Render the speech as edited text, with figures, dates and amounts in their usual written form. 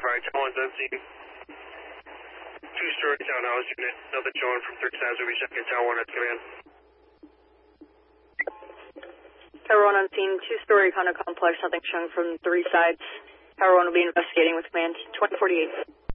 Alright, Tower 1's unseen. Two-story townhouse unit. Nothing showing from 3 sides. We'll be checking Tower 1 at command. Tower 1 unseen, two-story condo complex, nothing showing from 3 sides. Tower 1 will be investigating with command 2048.